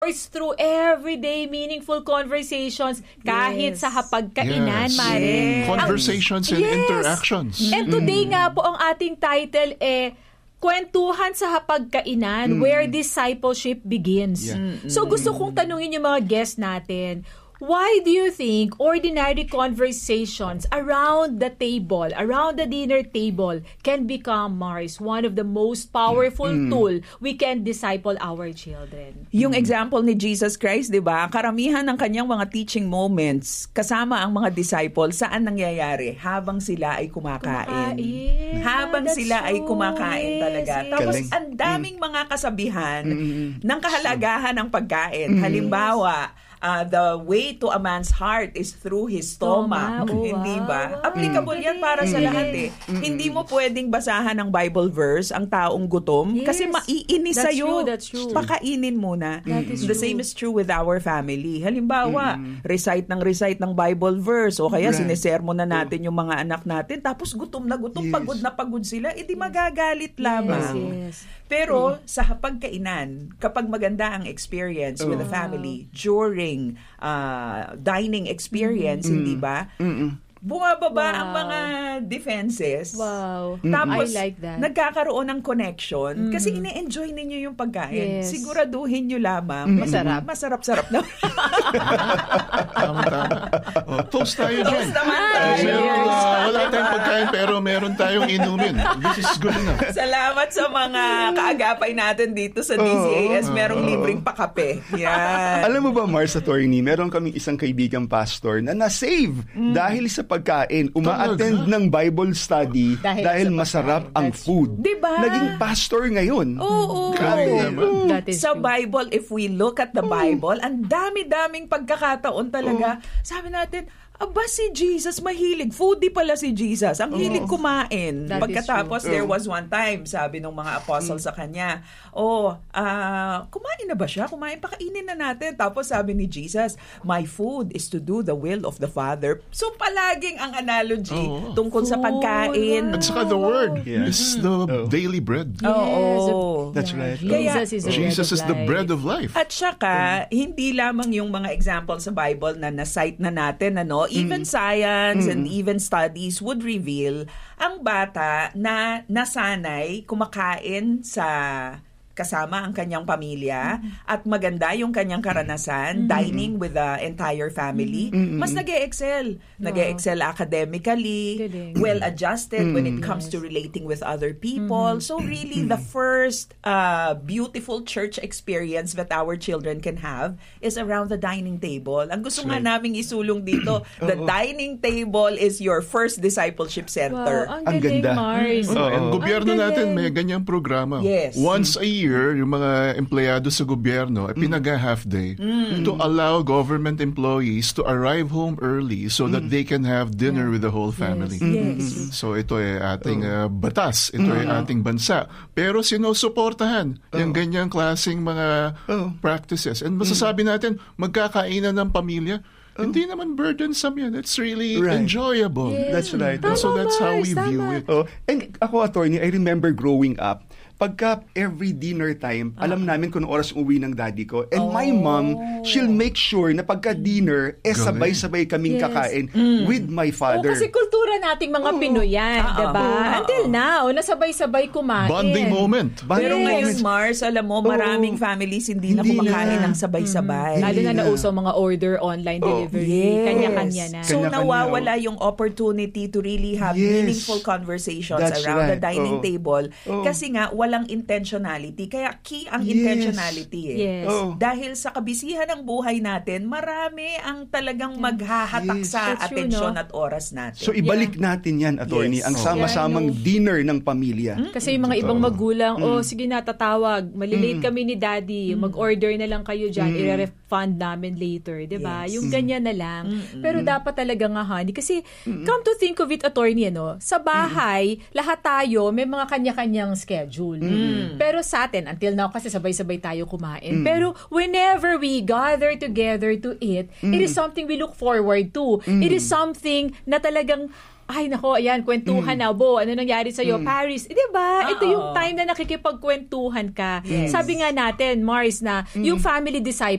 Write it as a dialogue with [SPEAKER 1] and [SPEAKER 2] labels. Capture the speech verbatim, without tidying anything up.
[SPEAKER 1] It's through everyday meaningful conversations kahit
[SPEAKER 2] Yes.
[SPEAKER 1] sa hapagkainan,
[SPEAKER 3] Yes.
[SPEAKER 1] Mare.
[SPEAKER 3] Yes. Conversations and
[SPEAKER 1] Yes.
[SPEAKER 3] interactions.
[SPEAKER 1] And today nga po ang ating title eh Kwentuhan sa Hapagkainan, where discipleship begins.
[SPEAKER 3] Yeah.
[SPEAKER 1] So gusto kong tanungin yung mga guests natin, why do you think ordinary conversations around the table, around the dinner table, can become, Mars, one of the most powerful tool we can disciple our children?
[SPEAKER 2] Yung example ni Jesus Christ, di ba? Karamihan ng kanyang mga teaching moments kasama ang mga disciples, saan nangyayari? Habang sila ay kumakain.
[SPEAKER 1] Kumakain.
[SPEAKER 2] Habang
[SPEAKER 1] That's
[SPEAKER 2] sila ay
[SPEAKER 1] true.
[SPEAKER 2] kumakain
[SPEAKER 1] Yes,
[SPEAKER 2] talaga.
[SPEAKER 1] yes.
[SPEAKER 2] Tapos
[SPEAKER 4] Galing.
[SPEAKER 2] ang daming mga kasabihan ng kahalagahan ng pagkain. Halimbawa, uh, the way to a man's heart is through his stomach.
[SPEAKER 1] Toma. Oh,
[SPEAKER 2] Hindi
[SPEAKER 1] wow.
[SPEAKER 2] ba?
[SPEAKER 1] Wow.
[SPEAKER 2] Applicable yan para sa
[SPEAKER 1] Yes.
[SPEAKER 2] lahat eh. Hindi mo pwedeng basahan ng Bible verse ang taong gutom
[SPEAKER 1] Yes.
[SPEAKER 2] kasi maiinis
[SPEAKER 1] That's
[SPEAKER 2] sa'yo.
[SPEAKER 1] true, that's true.
[SPEAKER 2] Pakainin muna.
[SPEAKER 1] That is
[SPEAKER 2] The
[SPEAKER 1] true.
[SPEAKER 2] same is true with our family. Halimbawa, recite ng recite ng Bible verse o kaya
[SPEAKER 4] Right.
[SPEAKER 2] sinesermon na natin yung mga anak natin tapos gutom na gutom,
[SPEAKER 4] Yes.
[SPEAKER 2] pagod na pagod sila, edi magagalit lamang.
[SPEAKER 1] Yes, yes.
[SPEAKER 2] Pero sa hapagkainan, kapag maganda ang experience with the family during uh, dining experience, hindi ba? Bumababa
[SPEAKER 1] Wow.
[SPEAKER 2] ang mga defenses.
[SPEAKER 1] Wow.
[SPEAKER 2] Tapos,
[SPEAKER 1] I like that.
[SPEAKER 2] nagkakaroon ng connection kasi ine-enjoy ninyo yung pagkain.
[SPEAKER 1] Yes.
[SPEAKER 2] Siguraduhin nyo lamang.
[SPEAKER 1] Masarap.
[SPEAKER 2] Masarap-sarap na.
[SPEAKER 3] Tama, tama. Oh, toast tayo dyan.
[SPEAKER 2] Toast naman
[SPEAKER 3] Eh,
[SPEAKER 2] tayo.
[SPEAKER 3] meron, ah, wala tayong pagkain pero meron tayong inumin. This is good enough.
[SPEAKER 2] Salamat sa mga kaagapay natin dito sa D C A S. Merong libreng pakape. Yan.
[SPEAKER 4] Alam mo ba, Mars, attorney, meron kaming isang kaibigang pastor na na-save dahil sa pagkain. Uma-attend ng Bible study
[SPEAKER 1] Dahil
[SPEAKER 4] dahil,
[SPEAKER 1] sa
[SPEAKER 4] masarap
[SPEAKER 1] pagkain.
[SPEAKER 4] ang
[SPEAKER 1] That's
[SPEAKER 4] food.
[SPEAKER 2] Diba?
[SPEAKER 4] Naging pastor ngayon.
[SPEAKER 2] Oo.
[SPEAKER 3] Grabe naman.
[SPEAKER 1] That is
[SPEAKER 2] Sa
[SPEAKER 1] true.
[SPEAKER 2] Bible, if we look at the Bible, ang dami-daming pagkakataon talaga. Sabi natin, aba si Jesus mahilig. Foodie pala si Jesus. Ang hilig kumain.
[SPEAKER 1] That is
[SPEAKER 2] Pagkatapos,
[SPEAKER 4] true.
[SPEAKER 2] there was one time, sabi ng mga apostle sa kanya, oh, ah, kumain na ba siya? Kumain, pakainin na natin. Tapos sabi ni Jesus, my food is to do the will of the Father. So palaging ang analogy
[SPEAKER 3] Oo.
[SPEAKER 2] tungkol sa pagkain.
[SPEAKER 3] At saka the word
[SPEAKER 4] Yeah.
[SPEAKER 3] is the daily bread.
[SPEAKER 1] Yes.
[SPEAKER 2] Oo.
[SPEAKER 4] That's right.
[SPEAKER 1] Jesus is the
[SPEAKER 3] Jesus
[SPEAKER 1] bread
[SPEAKER 3] is
[SPEAKER 1] of
[SPEAKER 3] the
[SPEAKER 1] life.
[SPEAKER 3] bread of life.
[SPEAKER 2] At saka, hindi lamang yung mga example sa Bible na na-cite na natin, ano, even science and even studies would reveal ang bata na nasanay kumakain sa kasama ang kanyang pamilya at maganda yung kanyang karanasan dining with the entire family, mas nag-e-excel. Nag-e-excel academically,
[SPEAKER 1] Galing.
[SPEAKER 2] well-adjusted when it comes to relating with other people. So really, the first uh, beautiful church experience that our children can have is around the dining table. Ang gusto nga naming isulong dito, the dining table is your first discipleship center.
[SPEAKER 1] Wow, ang
[SPEAKER 4] Ang
[SPEAKER 1] galing,
[SPEAKER 4] ganda.
[SPEAKER 1] Mars.
[SPEAKER 3] Oh, ang
[SPEAKER 4] Oo.
[SPEAKER 3] gobyerno
[SPEAKER 1] Ang
[SPEAKER 3] natin
[SPEAKER 1] galing.
[SPEAKER 3] may ganyang programa.
[SPEAKER 2] Yes.
[SPEAKER 3] Once a year, yung mga empleyado sa gobyerno ay pinag-half day to allow government employees to arrive home early so that they can have dinner with the whole family.
[SPEAKER 2] Yes.
[SPEAKER 3] So ito ay ating uh, batas, ito ay ating bansa. Pero sinusuportahan yung ganyang klaseng mga practices. And masasabi natin, magkakainan ng pamilya, hindi naman burdensome yan. It's really
[SPEAKER 4] Right.
[SPEAKER 3] enjoyable.
[SPEAKER 4] That's right.
[SPEAKER 3] And so
[SPEAKER 1] Tama,
[SPEAKER 3] that's how
[SPEAKER 1] Mars,
[SPEAKER 3] we view
[SPEAKER 1] tama.
[SPEAKER 3] it.
[SPEAKER 4] Oh, and ako, attorney, I remember growing up, pagka every dinner time, alam namin kung oras uwi ng daddy ko. And my mom, she'll make sure na pagka dinner, eh
[SPEAKER 3] Galing.
[SPEAKER 4] sabay-sabay kaming
[SPEAKER 1] Yes.
[SPEAKER 4] kakain with my
[SPEAKER 1] Oo,
[SPEAKER 4] father.
[SPEAKER 1] kasi kultura nating mga Pinoy yan,
[SPEAKER 2] Oo.
[SPEAKER 1] diba?
[SPEAKER 2] Oo.
[SPEAKER 1] Until now, nasabay-sabay kumain.
[SPEAKER 3] Bonding moment.
[SPEAKER 2] Pero
[SPEAKER 1] Yes.
[SPEAKER 2] ngayon, Mars, alam mo, maraming families hindi na
[SPEAKER 4] Hindi
[SPEAKER 2] kumakain
[SPEAKER 4] na.
[SPEAKER 2] ng sabay-sabay.
[SPEAKER 1] Lalo na
[SPEAKER 4] Hindi na.
[SPEAKER 1] nauso ang mga order online delivery.
[SPEAKER 2] Yes.
[SPEAKER 1] Kanya-kanya na.
[SPEAKER 2] So
[SPEAKER 4] Kanya-kanya.
[SPEAKER 2] nawawala yung opportunity to really have
[SPEAKER 4] Yes.
[SPEAKER 2] meaningful conversations
[SPEAKER 4] That's
[SPEAKER 2] around the
[SPEAKER 4] right.
[SPEAKER 2] dining
[SPEAKER 4] Oo.
[SPEAKER 2] table
[SPEAKER 4] Oo.
[SPEAKER 2] kasi nga walang intentionality. Kaya key ang
[SPEAKER 4] Yes.
[SPEAKER 2] intentionality eh.
[SPEAKER 1] Yes.
[SPEAKER 4] Oo.
[SPEAKER 2] Dahil sa kabisihan ng buhay natin, marami ang talagang maghahatak
[SPEAKER 4] Yes.
[SPEAKER 2] sa
[SPEAKER 1] That's true,
[SPEAKER 2] atensyon
[SPEAKER 1] no?
[SPEAKER 2] at oras natin.
[SPEAKER 4] So ibalik natin yan, attorney,
[SPEAKER 2] Yes.
[SPEAKER 4] ang
[SPEAKER 3] Oo.
[SPEAKER 4] sama-samang
[SPEAKER 1] Yeah, I know.
[SPEAKER 4] dinner ng pamilya.
[SPEAKER 1] Kasi yung mga ibang magulang, oh, sige na, tatawag. Malilate kami ni daddy. Mag-order na lang kayo dyan. I-refund namin later. Diba?
[SPEAKER 2] Yes.
[SPEAKER 1] Yung ganyan na lang. Pero dapat talaga nga, honey. Kasi, come to think of it, attorney, ano, sa bahay, lahat tayo, may mga kanya-kanyang schedule. Pero sa atin, until now, kasi sabay-sabay tayo kumain. Pero whenever we gather together to eat, it is something we look forward to. It is something na talagang, ay nako, ayan, kwentuhan na, Bo, ano nangyari sa'yo? Paris, eh, diba? Ito yung time na nakikipagkwentuhan ka.
[SPEAKER 2] Yes.
[SPEAKER 1] Sabi nga natin, Mars, na yung family disciple,